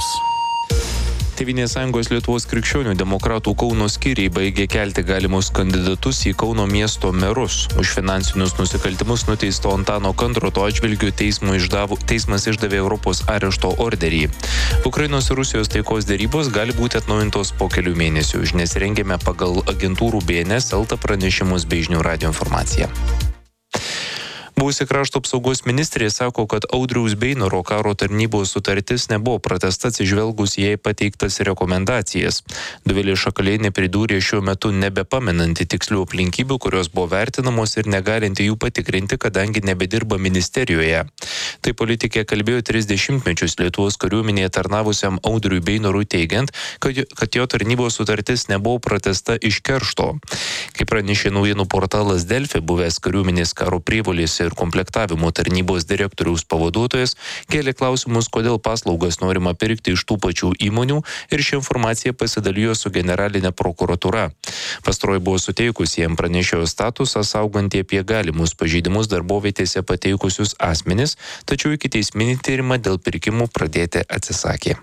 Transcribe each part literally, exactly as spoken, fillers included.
žinios. Tėvynės sąjungos Lietuvos krikščionių demokratų Kauno skyriai baigė kelti galimus kandidatus į Kauno miesto merus. Už finansinius nusikaltimus nuteisto Antano Kandroto atžvilgiu teismui išdavo, teismas išdavė Europos arešto orderį. Ukrainos ir Rusijos taikos dėrybos gali būti atnaujintos po kelių mėnesių. Žinias rengėme pagal agentūrų B N S, Elta pranešimus bei žinių radijo informaciją. Buvusi krašto apsaugos ministrė sako, kad Audriaus Beinoro karo tarnybos sutartis nebuvo pratęsta atsižvelgus į jai pateiktas rekomendacijas. Dovilė Šakalienė pridūrė šiuo metu nebepamenanti tikslių aplinkybių, kurios buvo vertinamos ir negalinti jų patikrinti, kadangi nebedirba ministerijoje. Tai politikė kalbėjo tris dešimtmečius Lietuvos kariuomenėje tarnavusiam Audriui Beinorui teigiant, kad, kad jo tarnybos sutartis nebuvo pratęsta iš keršto. Kaip pranešė naujienų portalas Delfi, buvęs kariuomenės karo prievolės ir komplektavimo tarnybos direktoriaus pavaduotojas kėlė klausimus, kodėl paslaugas norima pirkti iš tų pačių įmonių, ir ši informacija pasidalijo su generalinė prokuratūra. Pastaroji buvo suteikusi jam pranešėjo statusą saugantį apie galimus pažeidimus darbovietėse pateikusius asmenis, tačiau ikiteisminį tyrimą dėl pirkimų pradėti atsisakė.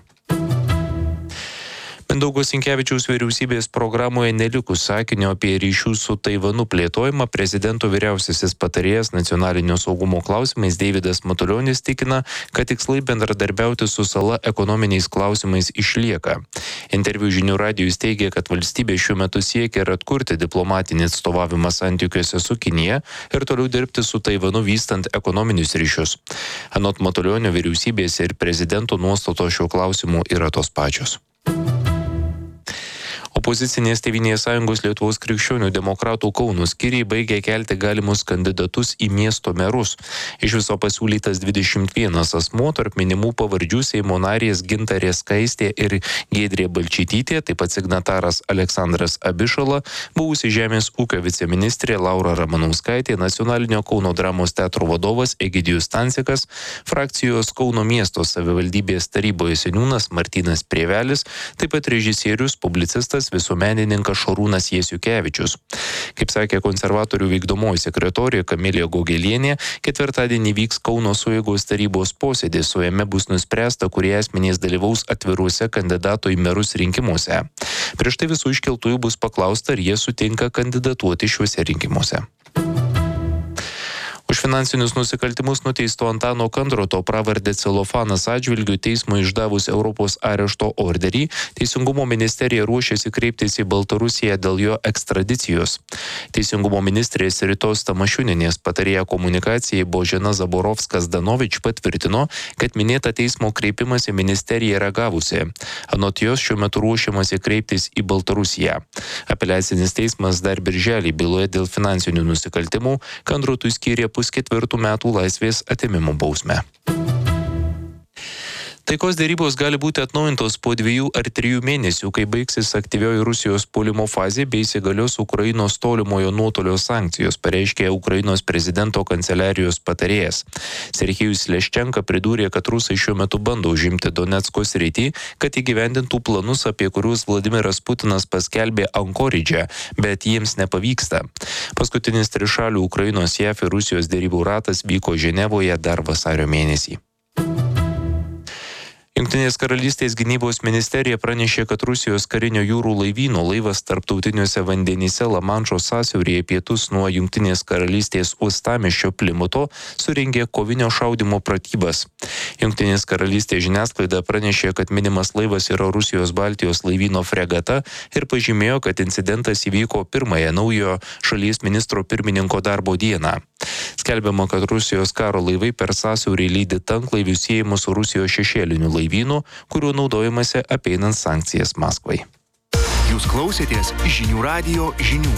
Mindaugo Sinkevičiaus vyriausybės programoje nelikus sakinio apie ryšių su Taivanu plėtojimą, prezidento vyriausiasis patarėjas nacionalinio saugumo klausimais Deividas Matulionis tikina, kad tikslai bendradarbiauti su sala ekonominiais klausimais išlieka. Interviu žinių radijui jis teigė, kad valstybė šiuo metu siekia ir atkurti diplomatinį atstovavimą santykiuose su Kinija ir toliau dirbti su Taivanu vystant ekonominius ryšius. Anot Matulionio, vyriausybės ir prezidento nuostatos šiuo klausimu yra tos pačios. Opozicinės Tėvynės sąjungos Lietuvos krikščionių demokratų Kauno skyriai baigė kelti galimus kandidatus į miesto merus. Iš viso pasiūlytas dvidešimt vienas asmuo, tarp minimų pavardžių Seimo narės Gintarė Skaistė ir Giedrė Balčytytė, taip pat signataras Aleksandras Abišala, buvusi žemės ūkio viceministrė Laura Ramanauskaitė, nacionalinio Kauno dramos teatro vadovas Egidijus Stansikas, frakcijos Kauno miesto savivaldybės taryboje seniūnas Martynas Prievelis, taip pat režisierius, publicistas, visuomenininkas Šarūnas Jasiukevičius. Kaip sakė konservatorių vykdomoji sekretorė Kamilė Gogelienė, ketvirtadienį vyks Kauno sueigos tarybos posėdis, o jame bus nuspręsta, kurie asmenys dalyvaus atviruose kandidatų į merus rinkimuose. Prieš tai visų iškeltųjų bus paklausta, ar jie sutinka kandidatuoti šiuose rinkimuose. Už finansinius nusikaltimus nuteisto Antano Kandroto pravardę Celofanas atžvilgiu teismui išdavus Europos arešto orderį, Teisingumo ministerija ruošiasi kreiptis į Baltarusiją dėl jo ekstradicijos. Teisingumo ministrės Ritos Tamašunienės patarėja komunikacijai Božena Zaborovskas-Danovič patvirtino, kad minėta teismo kreipimąsi ministerija reagavusi. Anot jos šiuo metu ruošiamasi kreiptis į Baltarusiją. Apeliacinis teismas dar birželį byloje dėl finansinių nusikaltimų Kandrotui skyrė pusketvirtų metų laisvės atėmimo bausmę. Taikos dėrybos gali būti atnaujintos po dviejų ar trijų mėnesių, kai baigsis aktyvioji Rusijos puolimo fazė bei įsigalios Ukrainos tolimojo nuotolio sankcijos, pareiškė Ukrainos prezidento kanceliarijos patarėjas. Serhijus Leščenka pridūrė, kad rusai šiuo metu bando užimti Donecko sritį, kad įgyvendintų planus, apie kuriuos Vladimiras Putinas paskelbė Ankoridže, bet jiems nepavyksta. Paskutinis trišalių Ukrainos, J A V ir Rusijos dėrybų ratas vyko Ženevoje dar vasario mėnesį. Jungtinės karalystės gynybos ministerija pranešė, kad Rusijos karinio jūrų laivyno laivas tarptautiniuose vandenyse Lamanšo sąsiauryje pietus nuo Jungtinės karalystės uostamiesčio Plimuto surengė kovinio šaudymo pratybas. Jungtinės karalystės žiniasklaida pranešė, kad minimas laivas yra Rusijos Baltijos laivyno fregata ir pažymėjo, kad incidentas įvyko pirmąją naujo šalies ministro pirmininko darbo dieną. Skelbiama, kad Rusijos karo laivai per sąsiaurį lydi tanklaivius siejamus su Rusijos šešėliniu laivynu, kuriuo naudojamasi apeinant sankcijas Maskvai. Jūs klausėtės žinių radijo žinių.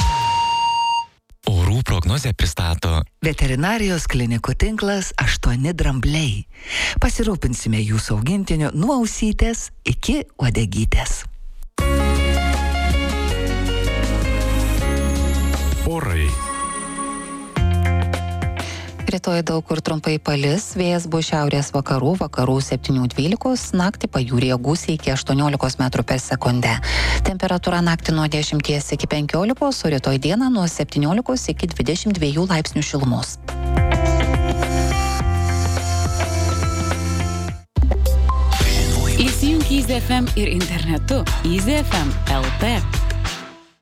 Orų prognozę pristato veterinarijos klinikų tinklas aštuoni drambliai. Pasirūpinsime jūsų augintiniu nuo ausytės iki uodegytės. Orai. Rytoj daug kur trumpai palis, vėjas bus šiaurės vakarų, vakarų septynių dvylikos, naktį pajūryje gūsiai iki aštuoniolikos metrų per sekundę. Temperatūra naktį nuo dešimties iki penkiolikos, o rytoj dieną nuo septyniolikos iki dvidešimt dviejų laipsnių šilumos. Easy F M ir internetu easy f m taškas l t.